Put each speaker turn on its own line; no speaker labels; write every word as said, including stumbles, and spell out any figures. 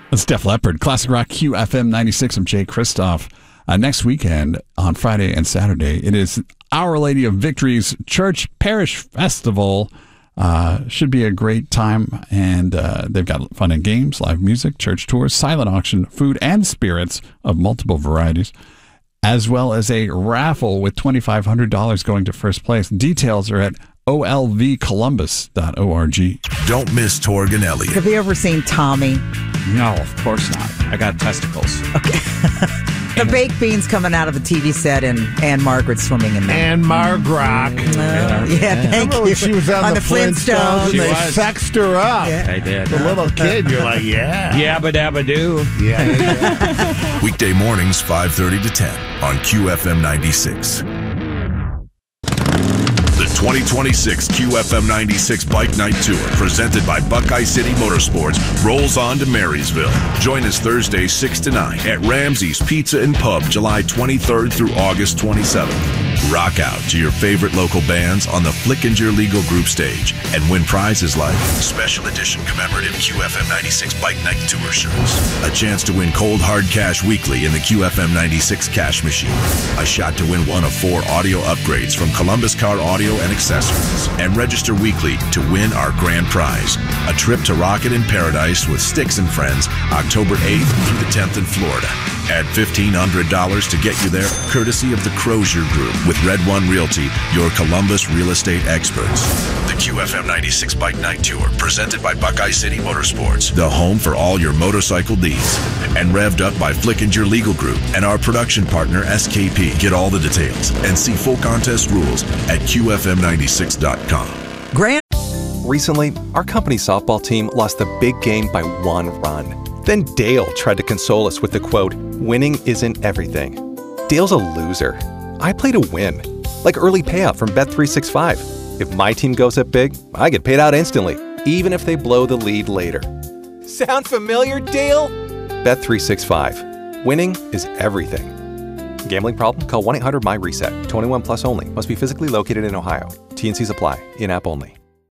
That's Def Leppard, Classic Rock Q F M ninety-six. I'm Jay Kristoff. Uh, next weekend on Friday and Saturday, it is Our Lady of Victory's Church Parish Festival. Uh, should be a great time, and uh, they've got fun and games, live music, church tours, silent auction, food and spirits of multiple varieties, as well as a raffle with twenty-five hundred dollars going to first place. Details are at O L V columbus dot org.
Don't miss Torg and Elliott.
Have you ever seen Tommy?
No, of course not. I got testicles.
Okay. The baked beans coming out of a T V set and Anne Margaret swimming in there.
Anne Margrock.
Uh, yeah, yeah, thank
Remember
you.
when she was on,
on
the,
the
Flintstones,
Flintstones.
and
She
they
was.
sexed her up.
Yeah.
I did.
The little kid, you're like, yeah.
Yabba dabba doo.
Yeah. yeah.
Weekday mornings, five thirty to ten on Q F M ninety-six. The twenty twenty-six Q F M ninety-six Bike Night Tour, presented by Buckeye City Motorsports, rolls on to Marysville. Join us Thursday, six to nine at Ramsey's Pizza and Pub, July twenty-third through August twenty-seventh. Rock out to your favorite local bands on the Flickinger Legal Group stage and win prizes like special edition commemorative Q F M ninety-six Bike Night Tour shirts, a chance to win cold hard cash weekly in the Q F M ninety-six cash machine, a shot to win one of four audio upgrades from Columbus Car Audio and Accessories, and register weekly to win our grand prize, a trip to Rocket in Paradise with Styx and Friends, October eighth through the tenth in Florida. Add fifteen hundred dollars to get you there, courtesy of the Crozier Group with Red One Realty, your Columbus real estate experts. The Q F M ninety-six Bike Night Tour, presented by Buckeye City Motorsports, the home for all your motorcycle needs, and revved up by Flickinger Legal Group and our production partner S K P. Get all the details and see full contest rules at Q F M ninety-six dot com.
Grant.
Recently, our company's softball team lost the big game by one run. Then Dale tried to console us with the quote, "Winning isn't everything." Dale's a loser. I play to win, like early payout from Bet three sixty-five. If my team goes up big, I get paid out instantly, even if they blow the lead later. Sound familiar, Dale? Bet three sixty-five. Winning is everything. Gambling problem? Call one eight hundred M Y RESET. twenty-one plus only. Must be physically located in Ohio. T and Cs apply. In-app only.